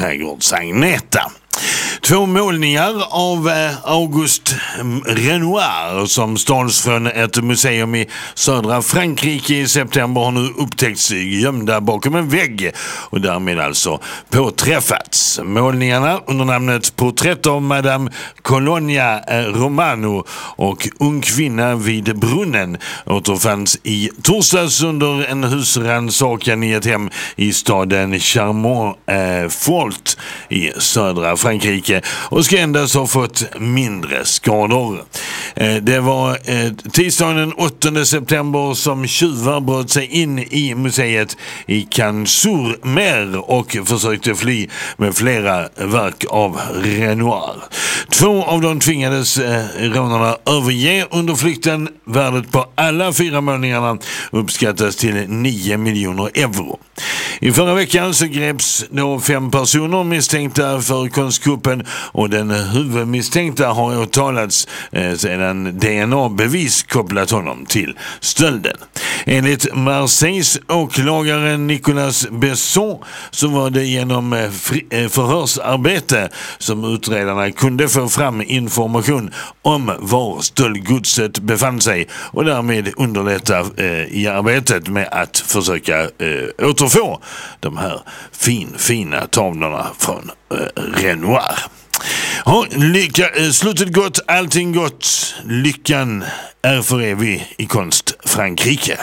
trädgårdsagneta. 2 målningar av Auguste Renoir som stals från ett museum i södra Frankrike i september har nu upptäckts gömda bakom en vägg och därmed alltså påträffats. Målningarna under namnet Porträtt av Madame Colonia Romano och Ung kvinna vid brunnen återfanns i torsdags under en husrannsakan i ett hem i staden Charmont-Fault i södra Frankrike och ska endast ha fått mindre skador. Det var tisdagen den 8 september som tjuvar bröt sig in i museet i Cannes-sur-Mer och försökte fly med flera verk av Renoir. 2 av dem tvingades rånarna överge under flykten. Värdet på alla 4 målningarna uppskattas till 9 miljoner euro. I förra veckan så greps då 5 personer misstänkta för konstkuppen och den huvudmisstänkta har åtalats sedan DNA-bevis kopplat honom till stölden. Enligt Marseilles åklagare Nicolas Besson så var det genom förhörsarbete som utredarna kunde få fram information om var stöldgodset befann sig och därmed underlätta i arbetet med att försöka återfå de här fina tavlorna från Renoir. Ja, slutet gott, allting gott. Lyckan är för evig i konst Frankrike.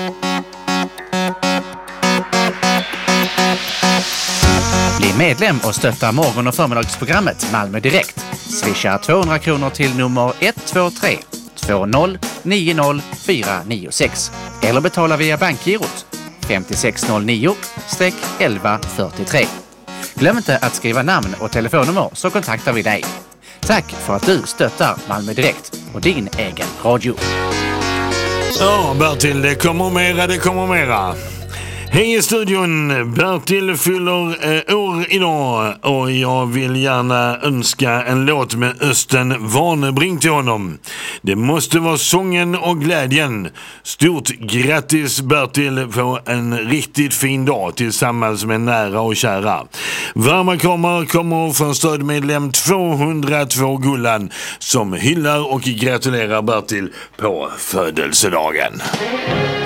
Bli medlem och stötta morgon- och förmiddagsprogrammet Malmö Direkt. Swisha 200 kronor till nummer 123 20 90 496 eller betala via bankgirot 5609-1143. Glöm inte att skriva namn och telefonnummer så kontaktar vi dig. Tack för att du stöttar Malmö Direkt och din egen radio. Ja, Bertil, det kommer mera. Hej i studion, Bertil fyller år idag och jag vill gärna önska en låt med Östen Warnerbring till honom. Det måste vara sången och glädjen. Stort grattis Bertil på en riktigt fin dag tillsammans med nära och kära. Varma kramar kommer från stödmedlem 202 Gullan som hyllar och gratulerar Bertil på födelsedagen.